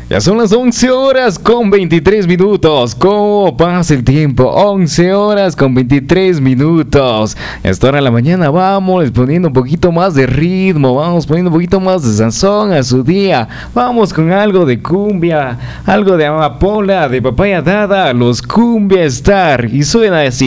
Ya son las 11 horas con 23 minutos. ¿Cómo pasa el tiempo? 11 horas con 23 minutos. A esta hora de la mañana vamos poniendo un poquito más de ritmo. Vamos poniendo un poquito más de sazón a su día. Vamos con algo de cumbia, algo de amapola, de papaya dada, los Cumbia Star. Y suena así.